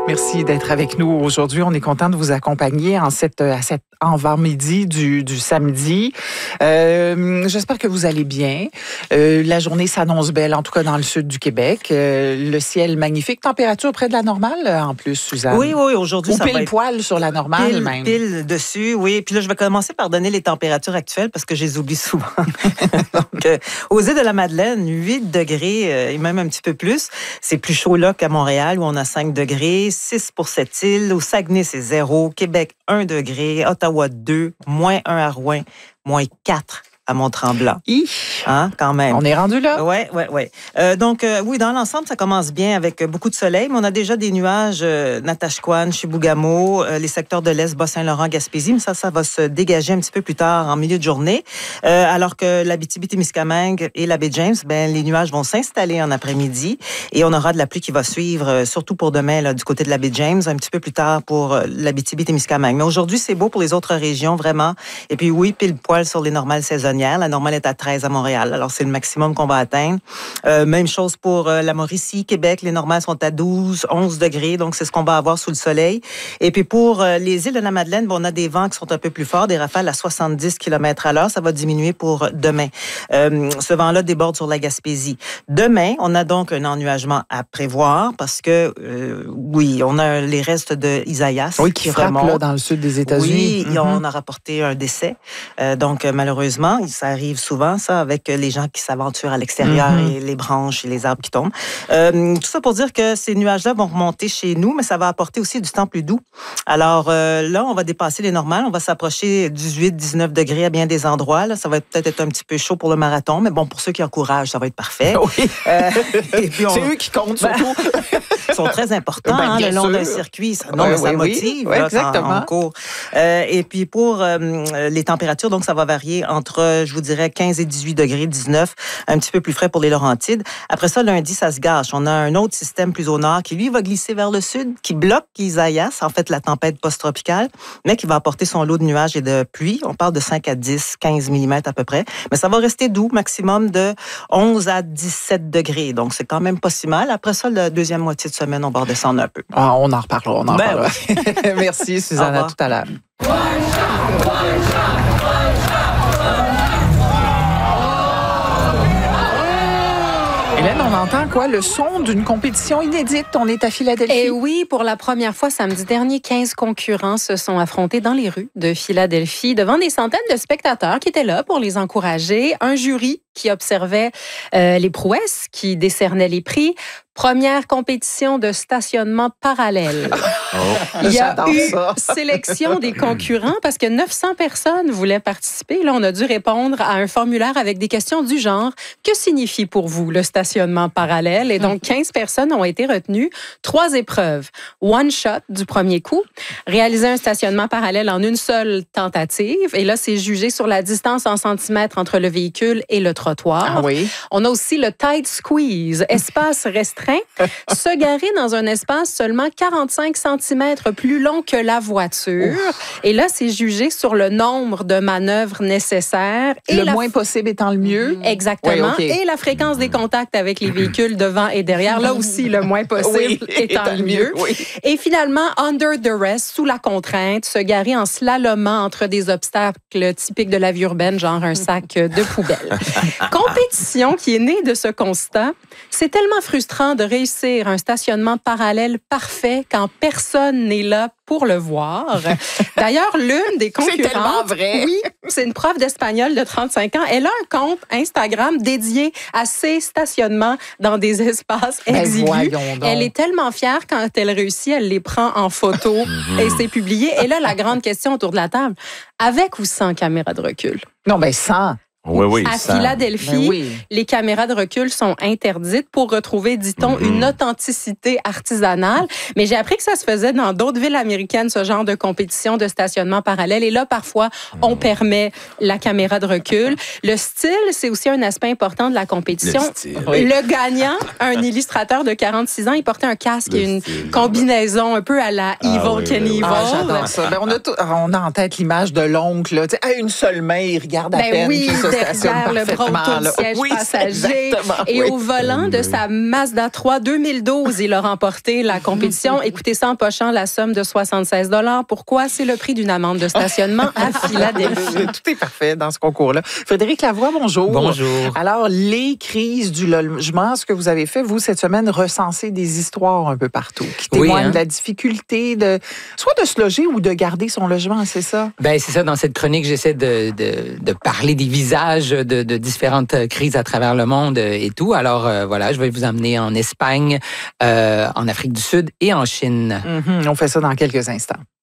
Merci d'être avec nous aujourd'hui. On est content de vous accompagner à cet avant-midi du samedi. J'espère que vous allez bien. La journée s'annonce belle, en tout cas dans le sud du Québec. Le ciel magnifique. Température près de la normale, en plus, Suzanne. Oui, aujourd'hui, ça va être pile-poil sur la normale, même. Pile dessus, oui. Puis là, je vais commencer par donner les températures actuelles parce que je les oublie souvent. Donc, aux îles de la Madeleine, 8 degrés et même un petit peu plus. C'est plus chaud là qu'à Montréal où on a 5 degrés. 6 pour cette île. Au Saguenay, c'est 0. Québec, 1 degré. Ottawa, 2. -1 à Rouen. -4 à Mont-Tremblant. Hein, quand même. On est rendu là. Oui. Donc, oui, dans l'ensemble, ça commence bien avec beaucoup de soleil, mais on a déjà des nuages Natashquan, Chibougamau, les secteurs de l'Est, Bas-Saint-Laurent, Gaspésie, mais ça va se dégager un petit peu plus tard en milieu de journée. Alors que l'Abitibi-Témiscamingue et la baie James, les nuages vont s'installer en après-midi et on aura de la pluie qui va suivre, surtout pour demain, là, du côté de la baie James, un petit peu plus tard pour l'Abitibi-Témiscamingue. Mais aujourd'hui, c'est beau pour les autres régions, vraiment. Et puis oui, pile poil sur les normales saisonnières. La normale est à 13 à Montréal. Alors, c'est le maximum qu'on va atteindre. Même chose pour la Mauricie, Québec. Les normales sont à 12, 11 degrés. Donc, c'est ce qu'on va avoir sous le soleil. Et puis, pour les îles de la Madeleine, on a des vents qui sont un peu plus forts, des rafales à 70 km/h. Ça va diminuer pour demain. Ce vent-là déborde sur la Gaspésie. Demain, on a donc un ennuagement à prévoir parce que, oui, on a les restes de Isaias qui frappe là, dans le sud des États-Unis. Oui, on a rapporté un décès. Donc, malheureusement, ça arrive souvent, ça, avec les gens qui s'aventurent à l'extérieur et les branches et les arbres qui tombent. Tout ça pour dire que ces nuages-là vont remonter chez nous, mais ça va apporter aussi du temps plus doux. Alors là, on va dépasser les normales. On va s'approcher 18-19 degrés à bien des endroits. Là, ça va peut-être être un petit peu chaud pour le marathon, mais bon, pour ceux qui encouragent, ça va être parfait. Oui. C'est eux qui comptent, surtout. Ils sont très importants le long d'un circuit. Ça motive. Oui, exactement. En cours. Et puis pour les températures, donc ça va varier entre, je vous dirais, 15 et 18 degrés, 19, un petit peu plus frais pour les Laurentides. Après ça, lundi, ça se gâche. On a un autre système plus au nord qui, lui, va glisser vers le sud, qui bloque Isaias, en fait, la tempête post-tropicale, mais qui va apporter son lot de nuages et de pluie. On parle de 5 à 10, 15 mm à peu près. Mais ça va rester doux, maximum de 11 à 17 degrés. Donc, c'est quand même pas si mal. Après ça, la deuxième moitié de semaine, on va redescendre un peu. Ah, on en reparlera, Oui. Merci, Suzanne. À tout à l'heure. Hélène, on entend quoi? Le son d'une compétition inédite. On est à Philadelphie. Et oui, pour la première fois samedi dernier, 15 concurrents se sont affrontés dans les rues de Philadelphie devant des centaines de spectateurs qui étaient là pour les encourager. Un jury qui observait les prouesses, qui décernait les prix. Première compétition de stationnement parallèle. Il y a eu sélection des concurrents parce que 900 personnes voulaient participer. Là, on a dû répondre à un formulaire avec des questions du genre « Que signifie pour vous le stationnement parallèle? » Et donc, 15 personnes ont été retenues. 3 épreuves. One shot du premier coup. Réaliser un stationnement parallèle en une seule tentative. Et là, c'est jugé sur la distance en centimètres entre le véhicule et le trottoir. Ah oui. On a aussi le tight squeeze, espace restreint. Se garer dans un espace seulement 45 cm plus long que la voiture. Et là, c'est jugé sur le nombre de manœuvres nécessaires. Et le moins possible étant le mieux. Exactement. Oui, okay. Et la fréquence des contacts avec les véhicules devant et derrière. Là aussi, le moins possible étant le mieux. Oui. Et finalement, under duress, sous la contrainte, se garer en slalomant entre des obstacles typiques de la vie urbaine, genre un sac de poubelle. Compétition qui est née de ce constat. C'est tellement frustrant de réussir un stationnement parallèle parfait quand personne n'est là pour le voir. D'ailleurs, l'une des concurrentes... C'est tellement vrai! Oui, c'est une prof d'espagnol de 35 ans. Elle a un compte Instagram dédié à ses stationnements dans des espaces exigus. Elle est tellement fière quand elle réussit, elle les prend en photo et c'est publié. Et là, la grande question autour de la table, avec ou sans caméra de recul? Non, mais sans. Oui, à Philadelphie, les caméras de recul sont interdites pour retrouver, dit-on, une authenticité artisanale. Mais j'ai appris que ça se faisait dans d'autres villes américaines, ce genre de compétition de stationnement parallèle. Et là, parfois, on permet la caméra de recul. Le style, c'est aussi un aspect important de la compétition. Le gagnant, un illustrateur de 46 ans, il portait un casque et une combinaison un peu à la Evil Knievel. J'adore ça. On a en tête l'image de l'oncle. Là. Une seule main, il regarde à peine. Oui. derrière le bras autour du siège passager et au volant de sa Mazda 3 2012. Il a remporté la compétition. Écoutez ça en pochant la somme de 76 $. Pourquoi? C'est le prix d'une amende de stationnement à Philadelphie. Tout est parfait dans ce concours-là. Frédéric Lavoie, bonjour. Bonjour. Alors, les crises du logement, ce que vous avez fait, vous, cette semaine, recenser des histoires un peu partout qui témoignent de la difficulté soit de se loger ou de garder son logement, c'est ça? Ben c'est ça. Dans cette chronique, j'essaie de parler des visages de différentes crises à travers le monde et tout. Alors, voilà, je vais vous emmener en Espagne, en Afrique du Sud et en Chine. On fait ça dans quelques instants.